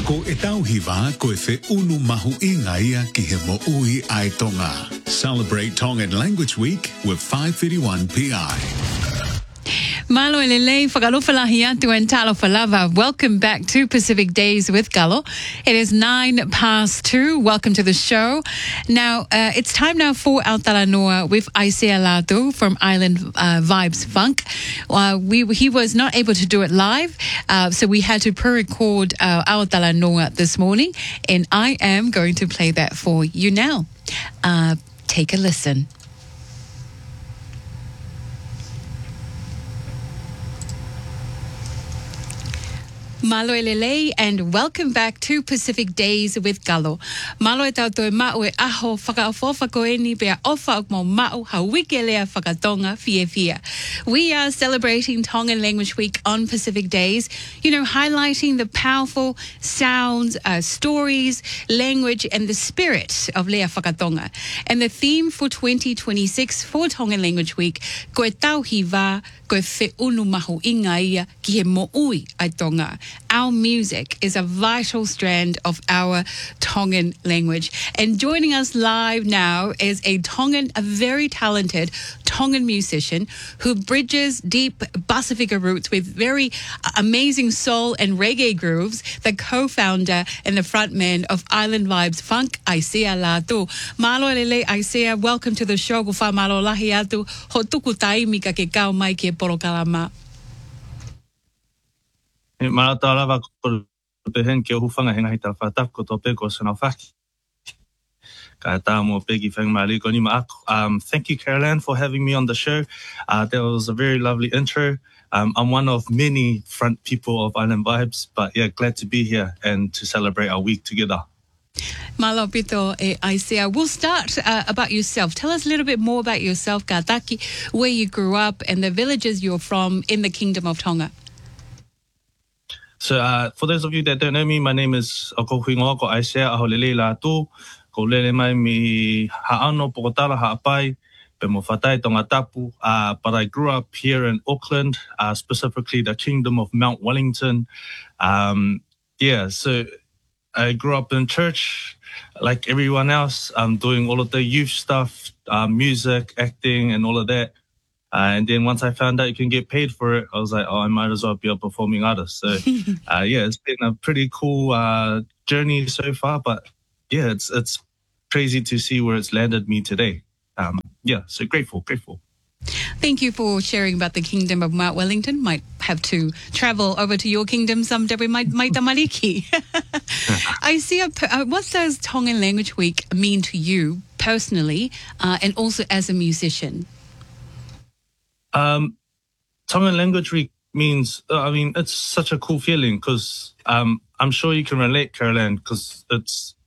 Ko e tauhiwa ko e whi unu mahu I ngaia ki he mo'ui ai Tonga. Celebrate Tongan Language Week with 531 PI. Malo elele whakalofalahi atu and talofalava. Welcome back to Pacific Days with Galo. It is 2:09. Welcome to the show. Now, it's time now for Aotalanoa with Aisea Lado from Island Vibes Funk. He was not able to do it live, so we had to pre-record Aotalanoa this morning, and I am going to play that for you now. Take a listen. Malo elele and welcome back to Pacific Days with Galo. Malo e tau toi mao e aho whakaofofa ko e ni pia ofa o mo mao hawike lea whakatonga fia. We are celebrating Tongan Language Week on Pacific Days, highlighting the powerful sounds, stories, language and the spirit of lea whakatonga. And the theme for 2026 for Tongan Language Week, koe tauhiwa, koe whi unu mahu inga ia ki he mo'ui ai Tonga. Our music is a vital strand of our Tongan language. And joining us live now is a very talented Tongan musician who bridges deep Pasifika roots with very amazing soul and reggae grooves, the co-founder and the frontman of Island Vibes Funk, Aisea Lado. Malo lele Aisea, welcome to the show. Kufa malo lahi atu, ho tuku taimi ka ke kau mai ke porokalama. Marata lava ko te hen ke hufanga henga hita fatap ko to peko sona faki. Ka ta mo pegi fang mali ko ni ma. Thank you, Caroline, for having me on the show. That was a very lovely intro. I'm one of many front people of Island Vibes, but yeah, glad to be here and to celebrate our week together. Malo pito e Aisea. We'll start about yourself. Tell us a little bit more about yourself, Kataki, where you grew up and the villages you're from in the Kingdom of Tonga. So, for those of you that don't know me, my name is Oko Huingoa ko Aisea Aholele Latu. Ko lele mai mi haano pokotara haapai, pe mo whatai tonga tapu. But I grew up here in Auckland, specifically the Kingdom of Mount Wellington. So I grew up in church like everyone else. Doing all of the youth stuff, music, acting, and all of that. And then once I found out you can get paid for it, I was like, I might as well be a performing artist. So, it's been a pretty cool journey so far. But yeah, it's crazy to see where it's landed me today. So grateful. Thank you for sharing about the Kingdom of Mount Wellington. Might have to travel over to your kingdom someday. We might tamariki. I see. What does Tongan Language Week mean to you personally, and also as a musician? Tongan Language Week means, it's such a cool feeling because I'm sure you can relate, Caroline, because it's